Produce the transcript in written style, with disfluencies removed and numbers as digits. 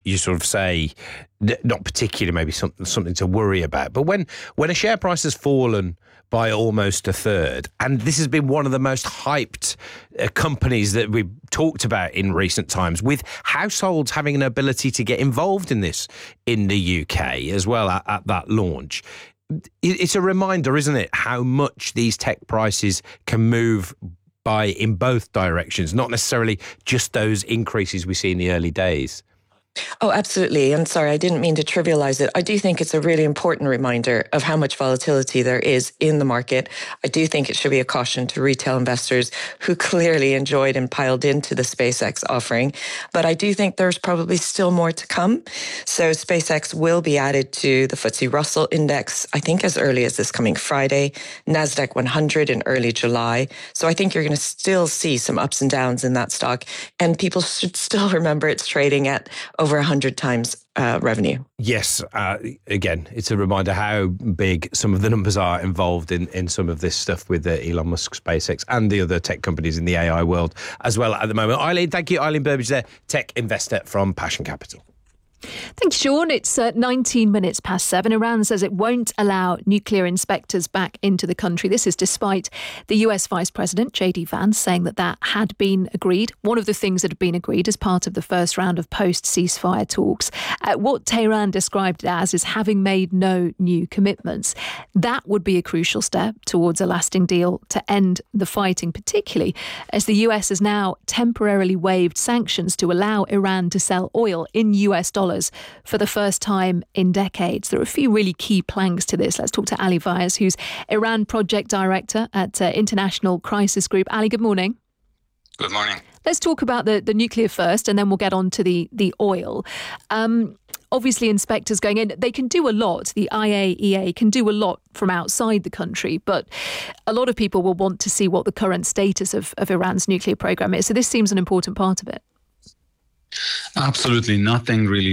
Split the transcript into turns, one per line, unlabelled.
you sort of say not particularly maybe something to worry about. But when a share price has fallen by almost a third, and this has been one of the most hyped companies that we've talked about in recent times, with households having an ability to get involved in this in the UK as well at that launch. It's a reminder, isn't it, how much these tech prices can move in both directions, not necessarily just those increases we see in the early days.
Oh, absolutely. And sorry, I didn't mean to trivialize it. I do think it's a really important reminder of how much volatility there is in the market. I do think it should be a caution to retail investors who clearly enjoyed and piled into the SpaceX offering. But I do think there's probably still more to come. So SpaceX will be added to the FTSE Russell Index, I think as early as this coming Friday, NASDAQ 100 in early July. So I think you're going to still see some ups and downs in that stock. And people should still remember it's trading at over 100 times revenue.
Yes. Again, it's a reminder how big some of the numbers are involved in some of this stuff with Elon Musk, SpaceX, and the other tech companies in the AI world as well at the moment. Eileen, thank you. Eileen Burbidge there, tech investor from Passion Capital.
Thank you, Sean. It's 19 minutes past 7. Iran says it won't allow nuclear inspectors back into the country. This is despite the US Vice President, J.D. Vance, saying that had been agreed. One of the things that had been agreed as part of the first round of post-ceasefire talks. What Tehran described it as is having made no new commitments. That would be a crucial step towards a lasting deal to end the fighting, particularly as the US has now temporarily waived sanctions to allow Iran to sell oil in US dollars for the first time in decades. There are a few really key planks to this. Let's talk to Ali Vyas, who's Iran Project Director at International Crisis Group. Ali, good morning.
Good morning.
Let's talk about the nuclear first, and then we'll get on to the oil. Obviously, inspectors going in, they can do a lot. The IAEA can do a lot from outside the country, but a lot of people will want to see what the current status of Iran's nuclear program is. So this seems an important part of it.
Absolutely nothing really